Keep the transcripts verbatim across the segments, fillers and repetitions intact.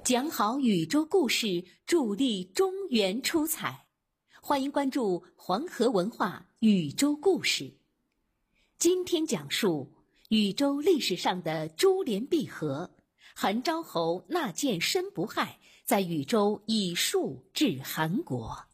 讲好宇宙故事，助力中原出彩。欢迎关注黄河文化宇宙故事。今天讲述宇宙历史上的珠联璧合，韩昭侯纳谏申不害，在禹州以术治韩国。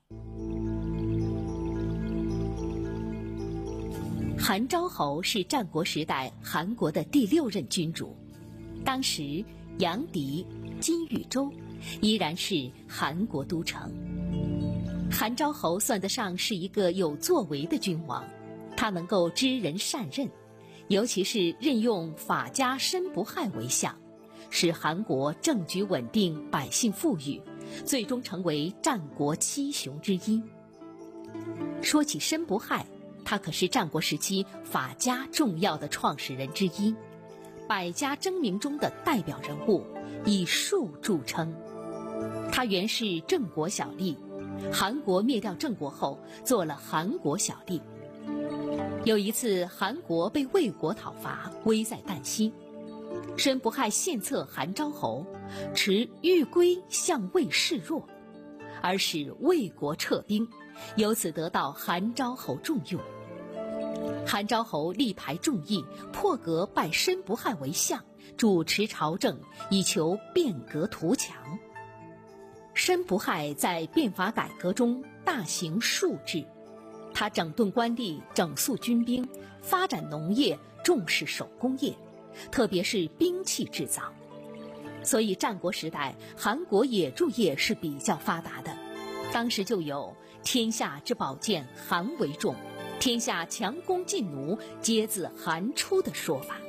韩昭侯是战国时代韩国的第六任君主，当时阳翟今禹州依然是韩国都城。韩昭侯算得上是一个有作为的君王，他能够知人善任，尤其是任用法家申不害为相，使韩国政局稳定，百姓富裕，最终成为战国七雄之一。说起申不害，他可是战国时期法家重要的创始人之一，百家争鸣中的代表人物，以术著称。他原是郑国小吏，韩国灭掉郑国后做了韩国小吏。有一次韩国被魏国讨伐，危在旦夕，申不害献策韩昭侯，持欲归向魏示弱，而使魏国撤兵，由此得到韩昭侯重用。韩昭侯力排众议，破格拜申不害为相，主持朝政，以求变革图强。申不害在变法改革中大行术治，他整顿官吏，整肃军兵，发展农业，重视手工业，特别是兵器制造。所以战国时代韩国野猪业是比较发达的，当时就有天下之宝剑韩为重，天下强弓劲弩皆自韩出的说法。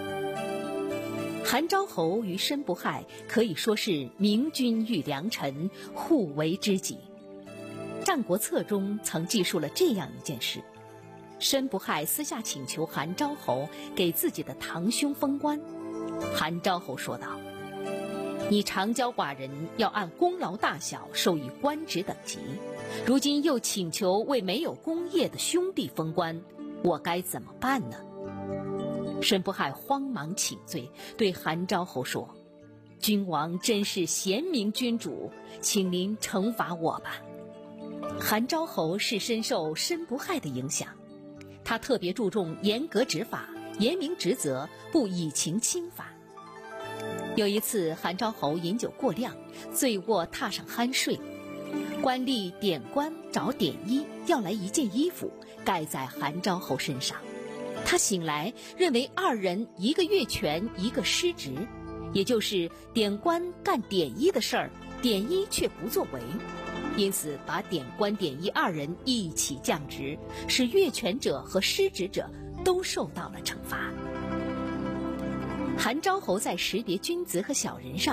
韩昭侯与申不害可以说是明君遇良臣，互为知己。战国策中曾记述了这样一件事：申不害私下请求韩昭侯给自己的堂兄封官。韩昭侯说道：你长交寡人，要按功劳大小授予官职等级，如今又请求为没有功业的兄弟封官，我该怎么办呢？申不害慌忙请罪，对韩昭侯说：君王真是贤明君主，请您惩罚我吧。韩昭侯是深受申不害的影响，他特别注重严格执法，严明职责，不以情轻罚。有一次韩昭侯饮酒过量，醉卧榻上酣睡，官吏典官找典衣要来一件衣服盖在韩昭侯身上。他醒来认为二人一个越权，一个失职，也就是典官干典衣的事儿，典衣却不作为，因此把典官典衣二人一起降职，使越权者和失职者都受到了惩罚。韩昭侯在识别君子和小人上